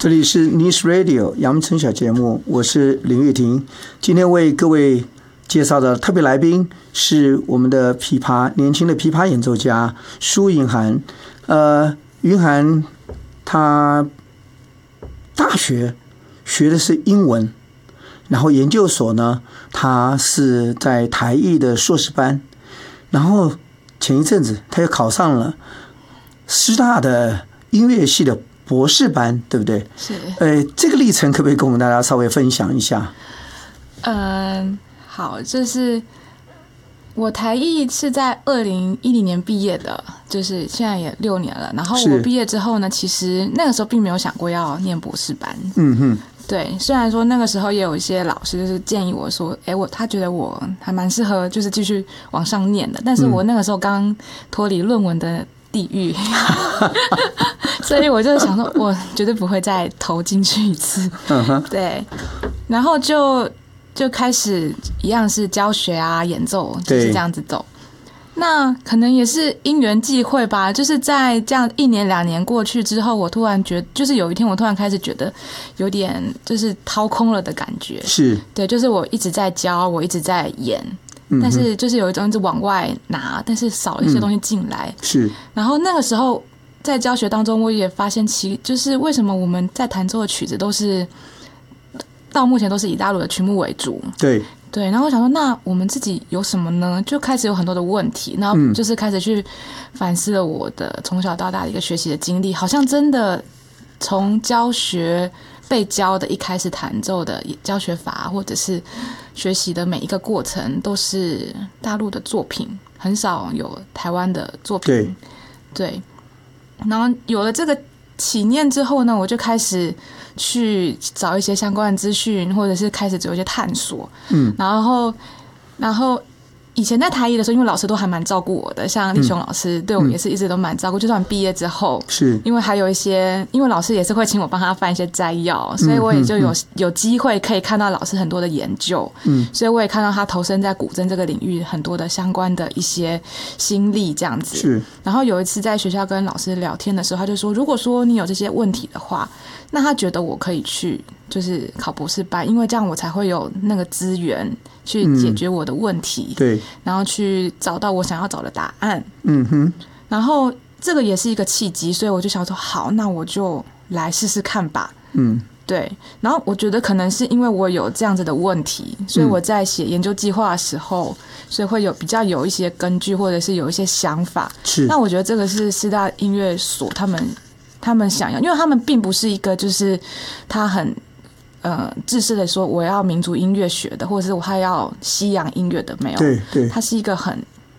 这里是 Niche Radio 阳明城小节目，我是林玉婷。今天为各位介绍的特别来宾是我们的年轻的琵琶演奏家舒云涵。云涵他大学学的是英文，然后研究所呢，他是在台艺的硕士班，然后前一阵子他又考上了师大的音乐系的博士班，对不对？ 是。 这个历程可不可以跟我们大家稍微分享一下？ 好，就是我台艺是在2010年毕业的，就是现在也6年了。然后我毕业之后呢，其实那个时候并没有想过要念博士班。嗯哼。对，虽然说那个时候也有一些老师就是建议我说，他觉得我还蛮适合就是继续往上念的，但是我那个时候刚脱离论文的地狱所以我就想说我绝对不会再投进去一次。对，然后就开始一样是教学啊演奏，就是这样子走。那可能也是因缘际会吧，就是在这样1年2年过去之后，我突然觉得，就是有一天我突然开始觉得有点就是掏空了的感觉。是，对，就是我一直在教，我一直在演，但是就是有一种一直往外拿，但是少了一些东西进来。是，然后那个时候在教学当中，我也发现就是为什么我们在弹奏的曲子都是到目前都是以大陆的曲目为主。对，然后我想说，那我们自己有什么呢？就开始有很多的问题，然后就是开始去反思了我的从小到大的一个学习的经历，好像真的从教学被教的一开始弹奏的教学法，或者是学习的每一个过程，都是大陆的作品，很少有台湾的作品。对，然后有了这个起念之后呢，我就开始去找一些相关的资讯，或者是开始做一些探索。然后以前在台艺的时候，因为老师都还蛮照顾我的，像立雄老师对我也是一直都蛮照顾，就算毕业之后，是因为还有一些，因为老师也是会请我帮他翻一些摘要，所以我也就有机会可以看到老师很多的研究，所以我也看到他投身在古筝这个领域很多的相关的一些心力这样子。是，然后有一次在学校跟老师聊天的时候，他就说，如果说你有这些问题的话，那他觉得我可以去就是考博士班，因为这样我才会有那个资源去解决我的问题，对，然后去找到我想要找的答案。然后这个也是一个契机，所以我就想说，好，那我就来试试看吧。对。然后我觉得可能是因为我有这样子的问题，所以我在写研究计划的时候，所以会比较有一些根据，或者是有一些想法。是。那我觉得这个是师大音乐所他们想要，因为他们并不是一个就是他很自私的说我要民族音乐学的，或者是我还要西洋音乐的，没有。对，它是一个很